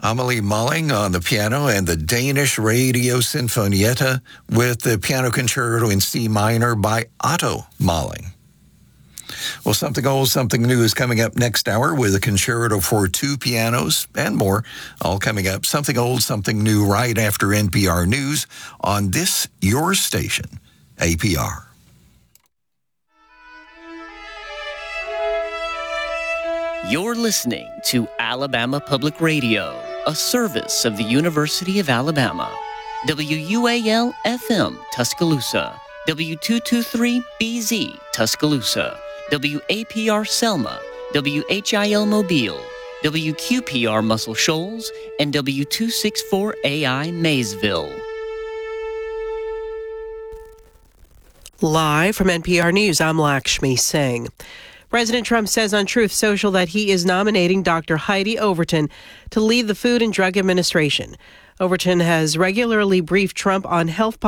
Amelie Malling on the piano and the Danish Radio Sinfonietta with the piano concerto in C minor by Otto Malling. Well, Something Old, Something New is coming up next hour with a concerto for two pianos and more, all coming up. Something Old, Something New right after NPR News on this, your station, APR. You're listening to Alabama Public Radio, a service of the University of Alabama. WUAL-FM, Tuscaloosa. W223BZ, Tuscaloosa. WAPR Selma, WHIL Mobile, WQPR Muscle Shoals, and W264AI Maysville. Live from NPR News, I'm Lakshmi Singh. President Trump says on Truth Social that he is nominating Dr. Heidi Overton to lead the Food and Drug Administration. Overton has regularly briefed Trump on health policy